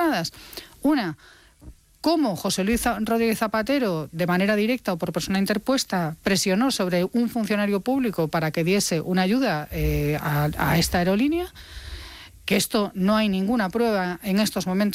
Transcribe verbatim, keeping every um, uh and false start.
relacionadas. Una, cómo José Luis Rodríguez Zapatero, de manera directa o por persona interpuesta, presionó sobre un funcionario público para que diese una ayuda eh, a, a esta aerolínea, que esto no hay ninguna prueba en estos momentos